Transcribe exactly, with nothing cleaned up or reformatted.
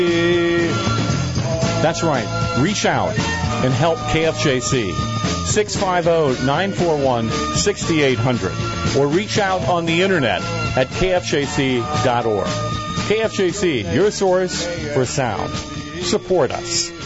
That's right. Reach out and help K F J C. six five zero, nine four one, six eight zero zero or reach out on the internet at K F J C dot org. K F J C, your source for sound. Support us.